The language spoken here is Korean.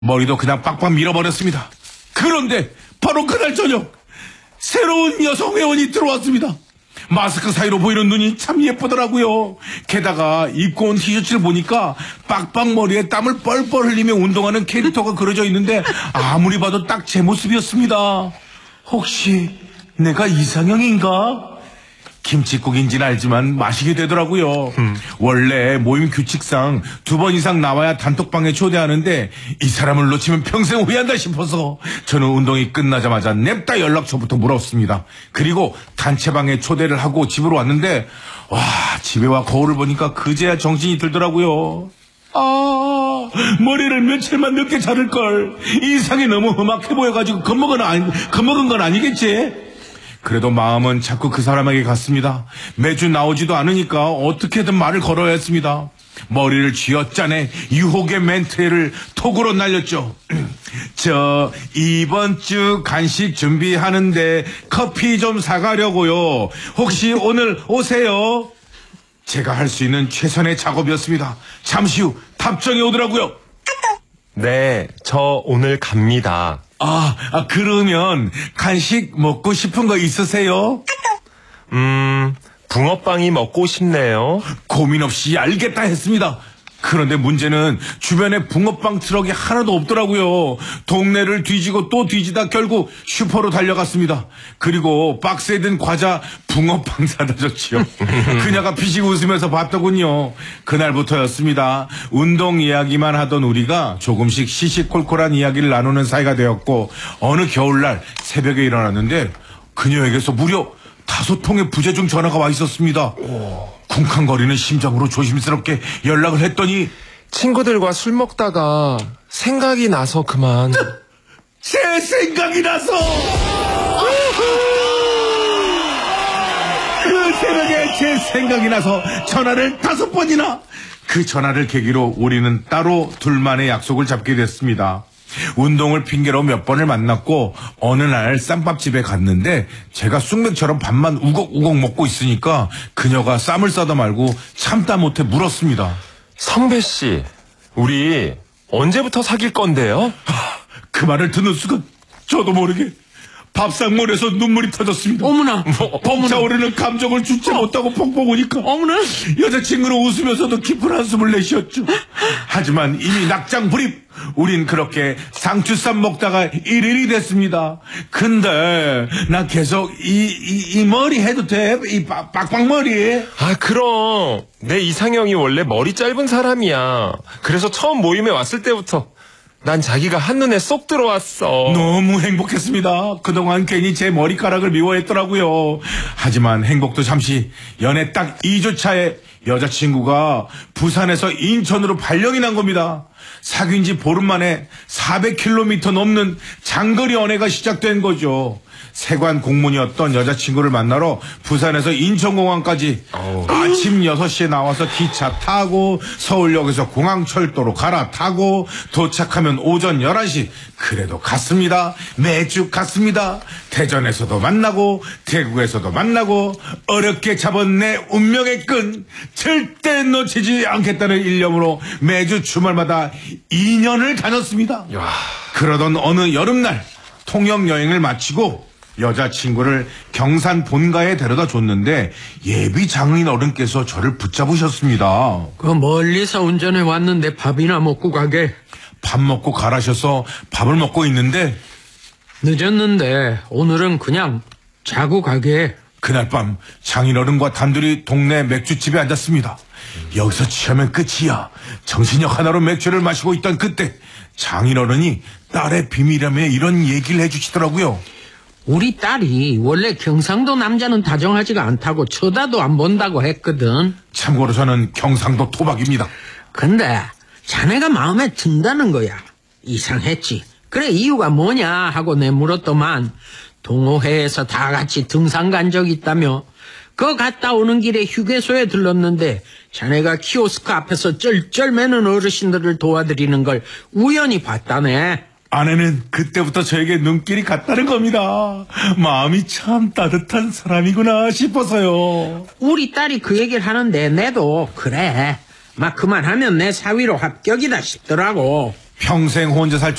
머리도 그냥 빡빡 밀어버렸습니다. 그런데 바로 그날 저녁 새로운 여성 회원이 들어왔습니다. 마스크 사이로 보이는 눈이 참 예쁘더라고요. 게다가 입고 온 티셔츠를 보니까 빡빡 머리에 땀을 뻘뻘 흘리며 운동하는 캐릭터가 그려져 있는데 아무리 봐도 딱 제 모습이었습니다. 혹시 내가 이상형인가? 김칫국인지는 알지만 마시게 되더라고요. 원래 모임 규칙상 2번 이상 나와야 단톡방에 초대하는데 이 사람을 놓치면 평생 후회한다 싶어서 저는 운동이 끝나자마자 냅다 연락처부터 물었습니다. 그리고 단체방에 초대를 하고 집으로 왔는데 와, 집에 와 거울을 보니까 그제야 정신이 들더라고요. 머리를 며칠만 늦게 자를걸. 이상이 너무 험악해 보여가지고 겁먹은 건 아니겠지? 그래도 마음은 자꾸 그 사람에게 갔습니다. 매주 나오지도 않으니까 어떻게든 말을 걸어야 했습니다. 머리를 쥐어짜내 유혹의 멘트를 톡으로 날렸죠. 저 이번 주 간식 준비하는데 커피 좀 사가려고요. 혹시 오늘 오세요? 제가 할 수 있는 최선의 작업이었습니다. 잠시 후 답장이 오더라고요. 네, 저 오늘 갑니다. 그러면 간식 먹고 싶은 거 있으세요? 붕어빵이 먹고 싶네요. 고민 없이 알겠다 했습니다. 그런데 문제는 주변에 붕어빵 트럭이 하나도 없더라고요. 동네를 뒤지고 또 뒤지다 결국 슈퍼로 달려갔습니다. 그리고 박스에 든 과자 붕어빵 사다 줬지요. 그녀가 피식 웃으면서 봤더군요. 그날부터였습니다. 운동 이야기만 하던 우리가 조금씩 시시콜콜한 이야기를 나누는 사이가 되었고 어느 겨울날 새벽에 일어났는데 그녀에게서 무려 5통의 부재중 전화가 와 있었습니다. 쿵쾅거리는 심장으로 조심스럽게 연락을 했더니 친구들과 술 먹다가 생각이 나서 그만. 제 생각이 나서 그 새벽에 제 생각이 나서 전화를 5번이나. 그 전화를 계기로 우리는 따로 둘만의 약속을 잡게 됐습니다. 운동을 핑계로 몇 번을 만났고 어느 날 쌈밥집에 갔는데 제가 쑥맥처럼 밥만 우걱우걱 먹고 있으니까 그녀가 쌈을 싸다 말고 참다 못해 물었습니다. 성배 씨, 우리 언제부터 사귈 건데요? 그 말을 듣는 순간 저도 모르게 밥상머리에서 눈물이 터졌습니다. 어머나, 벅차오르는 감정을 주체 못하고 펑펑 우니까 어머나, 여자친구는 웃으면서도 깊은 한숨을 내쉬었죠. 하지만 이미 낙장불입. 우린 그렇게 상추쌈 먹다가 일일이 됐습니다. 근데 나 계속 이 머리 해도 돼? 이 빡빡머리? 그럼 내 이상형이 원래 머리 짧은 사람이야. 그래서 처음 모임에 왔을 때부터 난 자기가 한눈에 쏙 들어왔어. 너무 행복했습니다. 그동안 괜히 제 머리카락을 미워했더라고요. 하지만 행복도 잠시. 연애 딱 2주 차에 여자친구가 부산에서 인천으로 발령이 난 겁니다. 사귄 지 보름 만에 400km 넘는 장거리 연애가 시작된 거죠. 세관 공무원이었던 여자친구를 만나러 부산에서 인천공항까지 아침 6시에 나와서 기차 타고 서울역에서 공항철도로 갈아타고 도착하면 오전 11시. 그래도 갔습니다. 매주 갔습니다. 대전에서도 만나고 대구에서도 만나고 어렵게 잡은 내 운명의 끈 절대 놓치지 않겠다는 일념으로 매주 주말마다 2년을 다녔습니다. 그러던 어느 여름날 통영여행을 마치고 여자친구를 경산 본가에 데려다 줬는데 예비 장인 어른께서 저를 붙잡으셨습니다. 그 멀리서 운전해 왔는데 밥이나 먹고 가게. 밥 먹고 가라셔서 밥을 먹고 있는데 늦었는데 오늘은 그냥 자고 가게. 그날 밤 장인 어른과 단둘이 동네 맥주집에 앉았습니다. 여기서 취하면 끝이야. 정신력 하나로 맥주를 마시고 있던 그때 장인 어른이 딸의 비밀이라며 이런 얘기를 해주시더라고요. 우리 딸이 원래 경상도 남자는 다정하지가 않다고 쳐다도 안 본다고 했거든. 참고로 저는 경상도 토박입니다. 근데 자네가 마음에 든다는 거야. 이상했지. 그래 이유가 뭐냐 하고 내 물었더만 동호회에서 다 같이 등산 간 적 있다며. 그 갔다 오는 길에 휴게소에 들렀는데 자네가 키오스크 앞에서 쩔쩔매는 어르신들을 도와드리는 걸 우연히 봤다네. 아내는 그때부터 저에게 눈길이 갔다는 겁니다. 마음이 참 따뜻한 사람이구나 싶어서요. 우리 딸이 그 얘기를 하는데 내도 그래 막 그만하면 내 사위로 합격이다 싶더라고. 평생 혼자 살